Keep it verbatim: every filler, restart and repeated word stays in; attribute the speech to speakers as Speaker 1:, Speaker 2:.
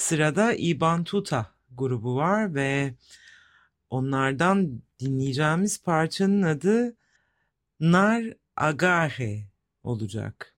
Speaker 1: Sırada Iban Tuta grubu var ve onlardan dinleyeceğimiz parçanın adı Nar Agahe olacak.